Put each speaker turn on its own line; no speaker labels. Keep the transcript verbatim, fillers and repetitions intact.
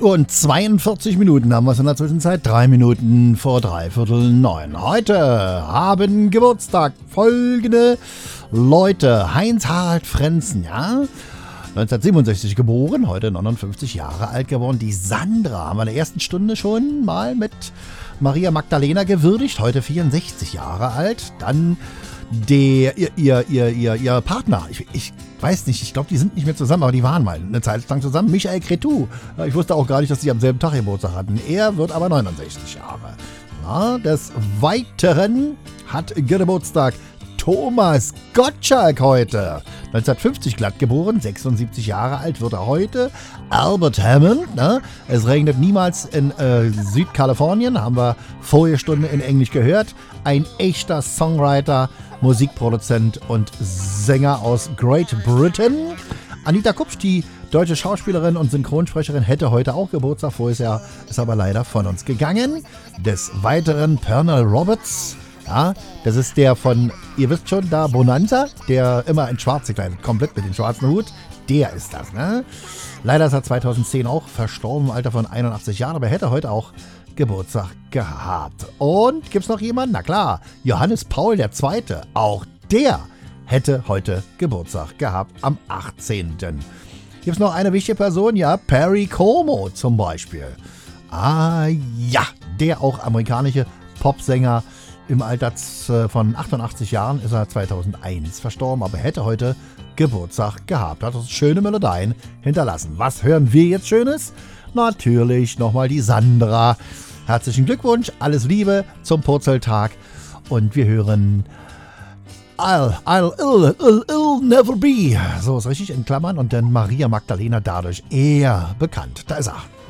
Uhr und zweiundvierzig Minuten haben wir es in der Zwischenzeit. Drei Minuten vor dreiviertel neun. Heute haben Geburtstag folgende Leute. Heinz-Harald Frenzen, ja? neunzehnhundertsiebenundsechzig geboren, heute neunundfünfzig Jahre alt geworden. Die Sandra haben wir in der ersten Stunde schon mal mit Maria Magdalena gewürdigt. Heute vierundsechzig Jahre alt. Dann der, ihr, ihr, ihr, ihr, ihr Partner, ich, ich weiß nicht, ich glaube, die sind nicht mehr zusammen, aber die waren mal eine Zeit lang zusammen. Michael Cretu. Ich wusste auch gar nicht, dass die am selben Tag Geburtstag hatten. Er wird aber neunundsechzig Jahre. Na, des Weiteren hat Geburtstag Thomas Gottschalk heute. neunzehnhundertfünfzig glatt geboren, sechsundsiebzig Jahre alt wird er heute. Albert Hammond, ne? Es regnet niemals in äh, Südkalifornien, haben wir vorige Stunde in Englisch gehört. Ein echter Songwriter, Musikproduzent und Sänger aus Great Britain. Anita Kupsch, die deutsche Schauspielerin und Synchronsprecherin, hätte heute auch Geburtstag. Voriges Jahr ist aber leider von uns gegangen. Des Weiteren Pernell Roberts. Ja, das ist der von, ihr wisst schon, da Bonanza, der immer in schwarz gekleidet, komplett mit dem schwarzen Hut. Der ist das, ne? Leider ist er zweitausendzehn auch verstorben im Alter von einundachtzig Jahren, aber er hätte heute auch Geburtstag gehabt. Und gibt's noch jemanden? Na klar, Johannes Paul der Zweite. Auch der hätte heute Geburtstag gehabt am achtzehnten Gibt's noch eine wichtige Person? Ja, Perry Como zum Beispiel. Ah ja, der auch amerikanische Popsänger. Im Alter von achtundachtzig Jahren ist er zweitausendeins verstorben, aber hätte heute Geburtstag gehabt. Hat uns schöne Melodien hinterlassen. Was hören wir jetzt Schönes? Natürlich nochmal die Sandra. Herzlichen Glückwunsch, alles Liebe zum Purzeltag. Und wir hören I'll, I'll, I'll, I'll, I'll never be. So ist richtig in Klammern. Und dann Maria Magdalena, dadurch eher bekannt. Da ist er.